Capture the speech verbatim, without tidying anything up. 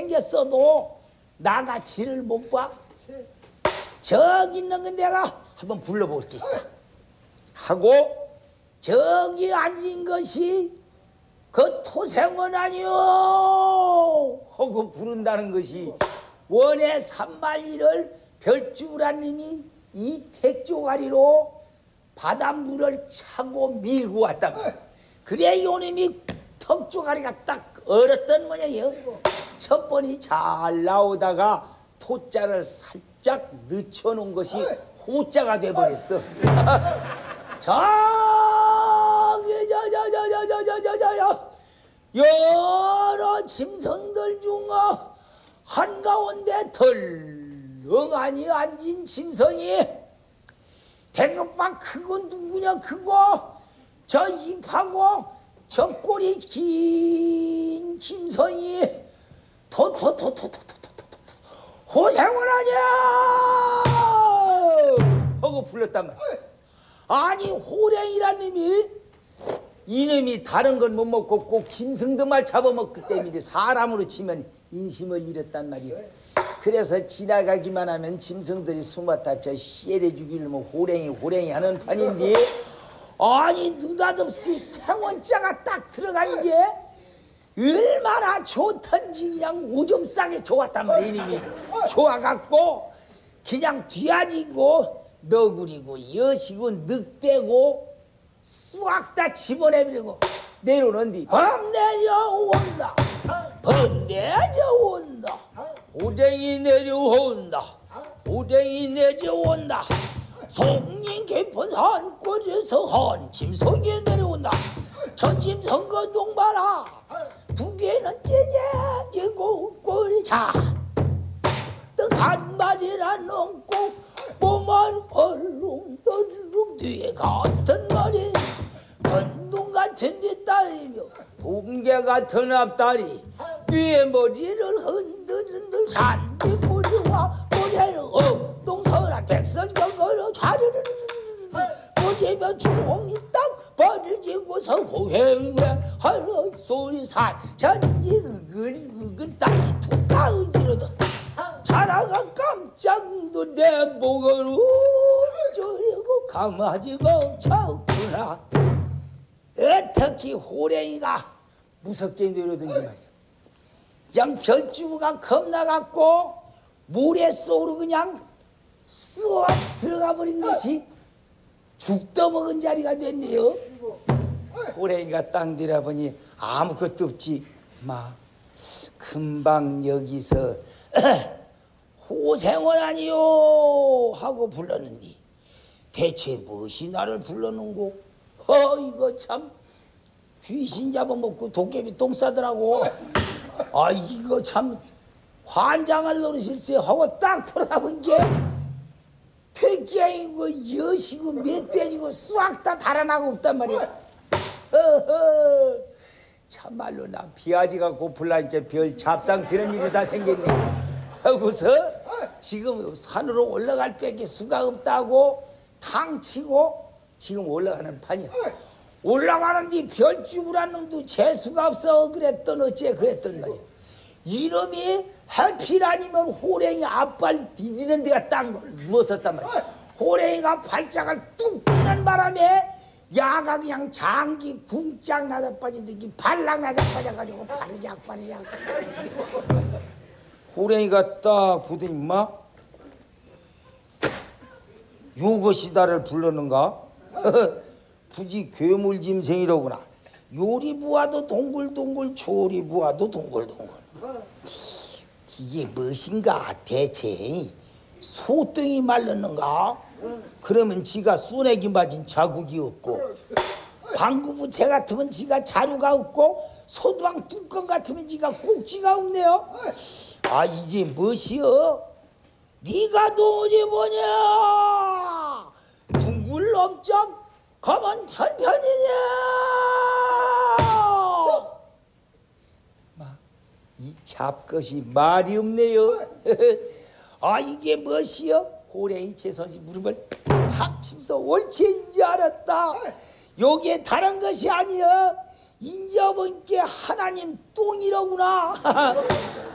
생겼어도 나같이를 못 봐. 저기 있는 건 내가 한번 불러볼 것이다 하고 저기 앉은 것이 그 토생원 아니요 하고 부른다는 것이 원의 산만리를 별주라님이 이 택조가리로 바닷물을 차고 밀고 왔단 말이야. 그래 요놈이 턱조가리가 딱 얼었던 모양이에요. 첫 번이 잘 나오다가 토자를 살짝 늦춰놓은 것이 호자가 돼버렸어. 저기 저저저저저저저저 여러 짐승들 중 한가운데 덜렁하니 앉은 짐승이 대급박 크고 누구냐 크고 저 입하고 저 꼬리 긴 짐승이 토토토토토토토토토 호생원 아니야 하고 불렀단 말이야. 아니 호랭이란 놈이 이놈이 다른 건 못 먹고 꼭 짐승들만 잡아먹기 때문에 사람으로 치면 인심을 잃었단 말이야. 그래서 지나가기만 하면 짐승들이 숨었다 저 씨를 죽이려면 호랭이 호랭이 하는 판인데 아니 느닷없이 생원자가 딱 들어간 게 얼마나 좋던지 그냥 오줌 싸게 좋았단 말이야. 이놈이 좋아갖고 그냥 뒤아지고 너구리고 여시고 늑대고 싹 다 집어내버리고 내려오는디 밤 내려온다 밤 내려온다 호랭이 내려온다 호랭이 내려온다 송린 깊은 산골에서 한 짐승이 내려온다. 저 짐승 그 동봐라 두 개는 째째지고 꼬리 잔뜩 한 마리나 넘고 몸은 얼룩덜룩 뒤에 같은 머리 건동 같은 뒷다리며 동계 같은 앞다리 뒤에 머리를 흔들흔들 잔뜩 뿌리와 머리는 엉동설한 백설경거로 좌르르르르 머리면 주홍이 딱 벌을 지고서 호행회 하루 소리 산 전지 으글으글 땅이 툭가으기로다 자라가 깜짝 놀래 목을 우저리고 강아지가 쳤구나. 특히 호랭이가 무섭게 내려오던지 말이야. 그냥 별주부가 겁나갖고 모래 속으로 그냥 쏙 들어가 버린 것이 죽떠먹은 자리가 됐네요. 호랭이가 딱 내려보니 아무것도 없지. 마 금방 여기서 호생원 아니요 하고 불렀는데 대체 무엇이 나를 불렀는고? 어 이거 참 귀신 잡아먹고 도깨비 똥 싸더라고. 아 이거 참 환장할 노릇일세 하고 딱 돌아본 게 퇴기양이고 여시고 멧돼지고 싹 다 달아나고 없단 말이야. 허허 참말로 나 비아지가 고플라니까 별 잡상스러운 일이 다 생겼네 하고서 지금 산으로 올라갈 밖에 수가 없다고 탕치고 지금 올라가는 판이야. 올라가는데 별주부란 놈도 재수가 없어 그랬던 어째 그랬던 말이야. 이놈이 해필 아니면 호랭이 앞발 디디는 데가 딱 누웠었단 말이야. 호랭이가 발작을 뚝 뛰는 바람에 야가 그냥 장기 궁짝 나다 빠지듯이 발락 나다 빠져가지고 바르작 바르작 호랭이가 딱 보더니 마 요것이 나를 불렀는가? 부지 괴물짐승이로구나. 요리부와도 동글동글 조리부와도 동글동글. 이게 무엇인가 대체? 소똥이 말랐는가? 그러면 지가 쏘내기 맞은 자국이 없고 방구부채 같으면 지가 자루가 없고 소두방 뚜껑 같으면 지가 꼭지가 없네요. 아 이게 무엇이여? 네가 도무지 뭐냐? 둥글 넓적 검은 편편이냐? 이 잡것이 말이 없네요. 아 이게 무엇이여? 호랭이 최선씨 무릎을 탁 치면서 옳지 이제 알았다. 요게 다른 것이 아니여 인자분께 하나님 똥이로구나.